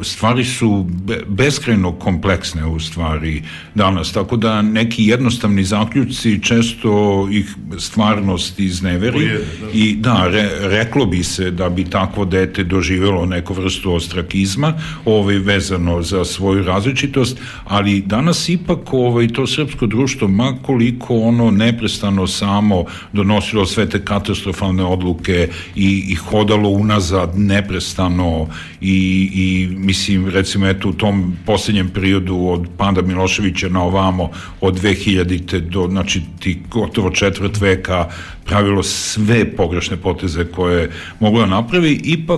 stvari su beskrajno kompleksne u stvari danas, tako da neki jednostavni zaključci često ih stvarnost izneveri i da, reklo bi se da bi takvo dete doživjelo neku vrstu ostrakizma vezano za svoju različitost, ali danas ipak to srpsko društvo, makoliko ono neprestano samo donosilo sve te katastrofalne odluke i hodalo unazad neprestano i mislim, recimo, eto, u tom posljednjem periodu od pada Miloševića na ovamo, od 2000-te do, znači, ti gotovo četvrt veka pravilo sve pogrešne poteze koje moglo da napravi, ipak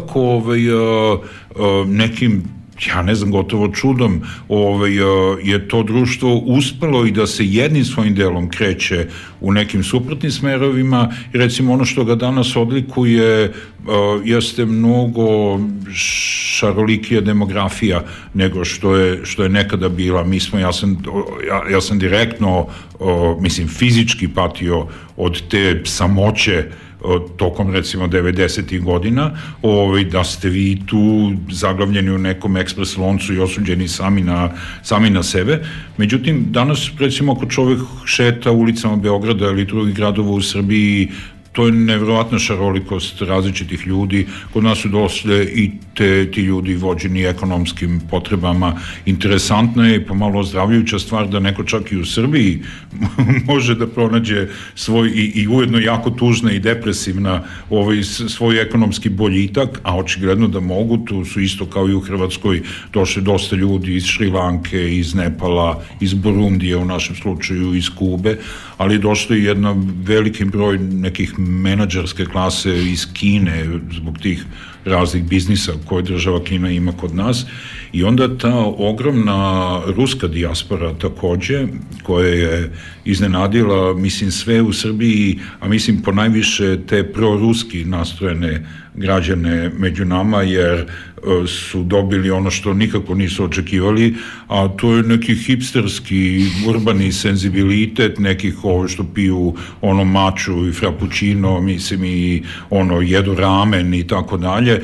nekim, ja ne znam, gotovo čudom je to društvo uspelo i da se jednim svojim delom kreće u nekim suprotnim smerovima i recimo ono što ga danas odlikuje jeste mnogo šarolikija demografija nego što je nekada bila. Ja sam direktno, mislim, fizički patio od te samoće tokom, recimo, 90. godina, da ste vi tu zaglavljeni u nekom ekspres loncu i osuđeni sami na sebe. Međutim, danas, recimo, ako čovek šeta ulicama Beograda ili drugih gradova u Srbiji, to je nevjerovatna šarolikost različitih ljudi. Kod nas su došle i ti ljudi vođeni ekonomskim potrebama. Interesantna je i pomalo ozdravljujuća stvar da neko čak i u Srbiji može da pronađe svoj i ujedno jako tužna i depresivna svoj ekonomski boljitak, a očigledno da mogu. Tu su isto kao i u Hrvatskoj došli dosta ljudi iz Šrilanke, iz Nepala, iz Burundije u našem slučaju, iz Kube, ali došlo i jedna veliki broj nekih menadžerske klase iz Kine zbog tih raznih biznisa koje država Kina ima kod nas i onda ta ogromna ruska dijaspora takođe koja je iznenadila, mislim, sve u Srbiji, a mislim ponajviše te proruski nastrojene građane među nama, jer su dobili ono što nikako nisu očekivali, a to je neki hipsterski urbani senzibilitet nekih što piju maču i frappuccino, mislim, i jedu ramen i tako dalje,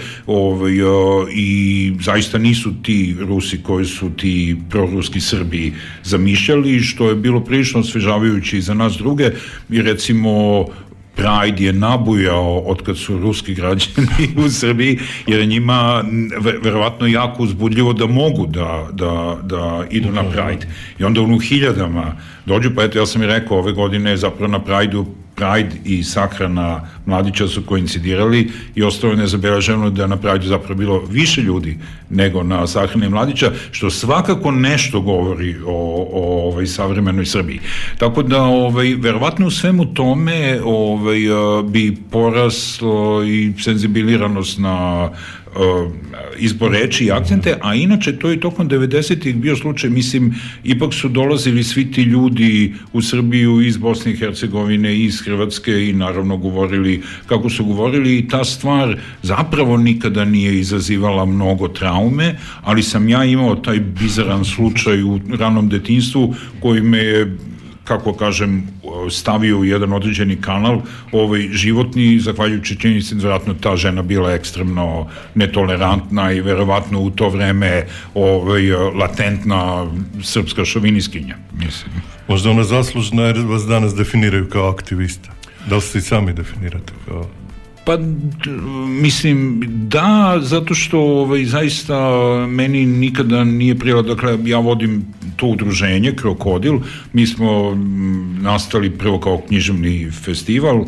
i zaista nisu ti Rusi koji su ti proruski Srbi zamišljali, što je bilo prilično osvežavajuće i za nas druge, i recimo Pride je nabujao od kad su ruski građani u Srbiji, jer je njima verovatno jako uzbudljivo da mogu da idu na Pride. I onda u hiljadama dođu, pa eto, ja sam i rekao, ove godine zapravo na Pride-u Pride i sahrana mladića su koincidirali i ostalo je nezabeleženo da na Pride-u zapravo bilo više ljudi nego na sahrani mladića, što svakako nešto govori o savremenoj Srbiji. Tako da, verovatno u svemu tome bi poraslo i senzibiliranost na izbor reči i akcente, a inače to je tokom 90-ih bio slučaj, mislim, ipak su dolazili svi ti ljudi u Srbiju iz Bosne i Hercegovine, iz Hrvatske i naravno govorili kako su govorili i ta stvar zapravo nikada nije izazivala mnogo traume, ali sam ja imao taj bizaran slučaj u ranom detinjstvu koji me je, kako kažem, stavio u jedan određeni kanal životni, zahvaljujući činjenici da vjerojatno ta žena bila ekstremno netolerantna i verovatno u to vreme latentna srpska šoviniskinja, mislim. Možda ona zaslužna jer vas danas definiraju kao aktivista. Da li se i sami definirate kao... Pa, mislim, da, zato što zaista meni nikada nije prijelo, dakle, ja vodim to udruženje Krokodil, mi smo nastali prvo kao književni festival,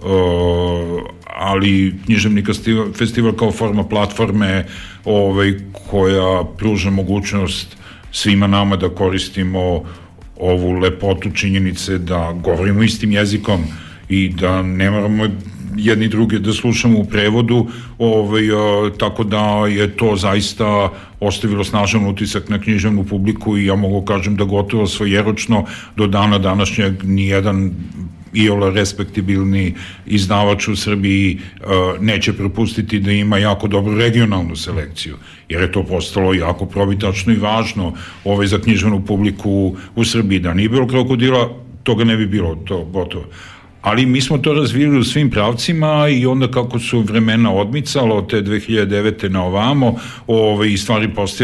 ali književni festival kao forma platforme koja pruža mogućnost svima nama da koristimo ovu lepotu činjenice da govorimo istim jezikom i da ne moramo jedni druge da slušamo u prevodu, tako da je to zaista ostavilo snažan utisak na književnu publiku i ja mogu kažem da gotovo svojeročno do dana današnjeg nijedan iole respektibilni izdavač u Srbiji neće propustiti da ima jako dobru regionalnu selekciju, jer je to postalo jako probitačno i važno za književnu publiku u Srbiji. Da nije bilo Krokodila, toga ne bi bilo, to gotovo. Ali mi smo to razvili u svim pravcima i onda kako su vremena odmicala od te 2009. na ovamo i stvari postajale